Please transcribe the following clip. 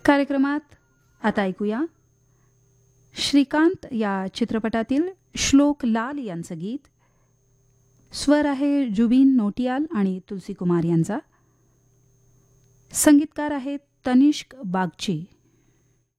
कार्यक्रमात आता ऐकूया श्रीकांत या चित्रपटातील श्लोक लाल यांचं गीत. स्वर आहे जुबीन नोटियाल आणि तुलसी कुमार यांचा. संगीतकार आहेत तनिष्क बागची.